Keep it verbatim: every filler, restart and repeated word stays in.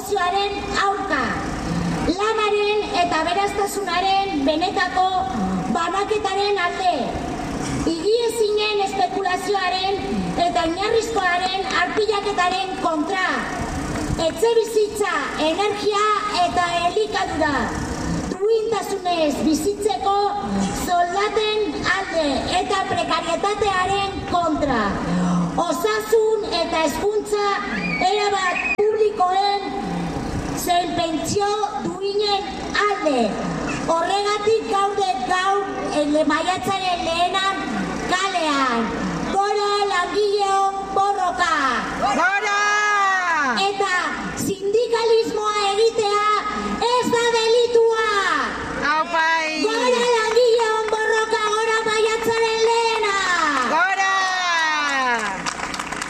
negozioaren aurka. Lanaren eta aberastasunaren benetako banaketaren alde. Higiezinen espekulazioaren eta oinarrizkoaren arpilaketaren kontra. Etxebizitza, energia eta elikadura. Duintasunez bizitzeko soldaten alde eta prekarietatearen kontra. Osasun eta hezkuntza erabat publikoen zein pentsio duinen alde. Horregatik gaude gaur maiatzaren lehenan kalean. Gora langileon!